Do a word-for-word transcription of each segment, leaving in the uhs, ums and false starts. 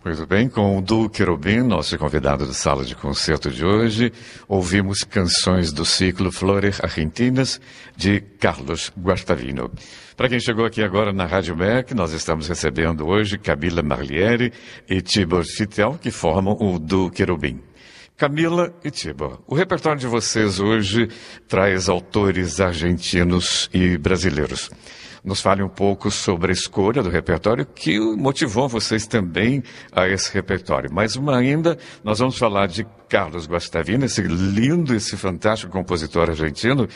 Muito bem, com o Du Querubim, nosso convidado da sala de concerto de hoje, ouvimos canções do ciclo Flores Argentinas, de Carlos Guastavino. Para quem chegou aqui agora na Rádio M E C, nós estamos recebendo hoje Camila Marliere e Tibor Fitel, que formam o Du Querubim. Camila e Tibor, o repertório de vocês hoje traz autores argentinos e brasileiros. Nos fale um pouco sobre a escolha do repertório que motivou vocês também a esse repertório. Mais uma ainda, nós vamos falar de Carlos Guastavino, esse lindo, esse fantástico compositor argentino.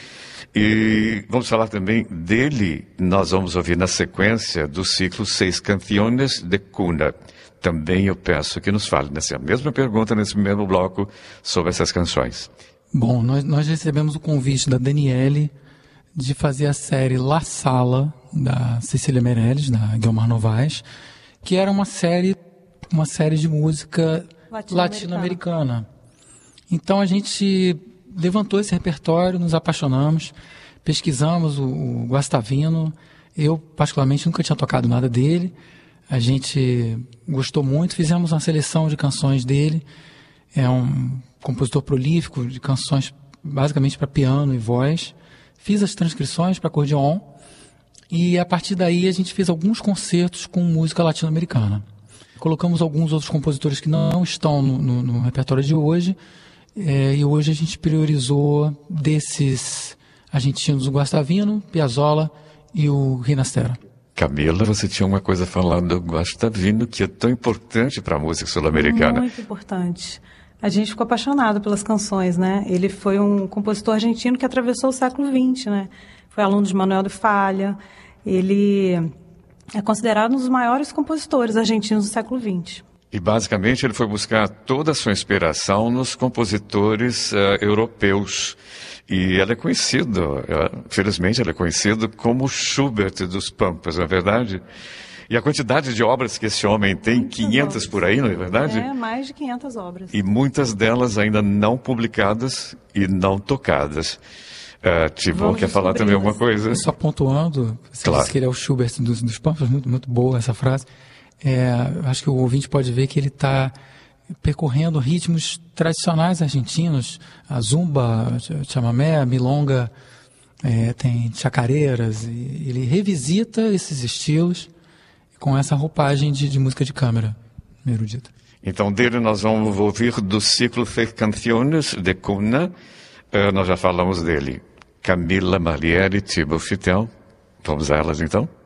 E vamos falar também dele, nós vamos ouvir na sequência do ciclo Seis Canciones de Cuna. Também eu peço que nos fale nessa mesma pergunta, nesse mesmo bloco, sobre essas canções. Bom, nós, nós recebemos o convite da Daniele de fazer a série La Sala, da Cecília Meirelles, da Guilmar Novaes, que era uma série, uma série de música latino-americana. latino-americana. Então a gente levantou esse repertório, nos apaixonamos, pesquisamos o, o Guastavino. Eu, particularmente, nunca tinha tocado nada dele. A gente gostou muito, fizemos uma seleção de canções dele. É um compositor prolífico de canções basicamente para piano e voz. Fiz as transcrições para acordeon e, a partir daí, a gente fez alguns concertos com música latino-americana. Colocamos alguns outros compositores que não estão no, no, no repertório de hoje, é, e hoje a gente priorizou desses argentinos o Guastavino, Piazzolla e o Rinastera. Camila, você tinha uma coisa a falar do Guastavino que é tão importante para a música sul-americana. Muito importante. A gente ficou apaixonado pelas canções, né? Ele foi um compositor argentino que atravessou o século vinte, né? Foi aluno de Manuel de Falla. Ele é considerado um dos maiores compositores argentinos do século vinte. E, basicamente, ele foi buscar toda a sua inspiração nos compositores uh, europeus. E ele é conhecido, uh, felizmente, ele é conhecido como Schubert dos Pampas, não é verdade? E a quantidade de obras que esse homem tem, muitas quinhentas obras por aí, não é verdade? É, mais de quinhentas obras. E muitas delas ainda não publicadas e não tocadas. Uh, Tibor, quer falar também alguma coisa? Só pontuando, você claro. Disse que ele é o Schubert dos, dos Pampas, muito, muito boa essa frase. É, acho que o ouvinte pode ver que ele está percorrendo ritmos tradicionais argentinos, a zumba, a chamamé, a milonga, é, tem chacareiras, e ele revisita esses estilos com essa roupagem de, de música de câmara, erudita. Então, dele nós vamos ouvir do ciclo Seis Canciones de Cuna. Uh, nós já falamos dele. Camila Marliere e Tibor Fitel. Vamos a elas, então?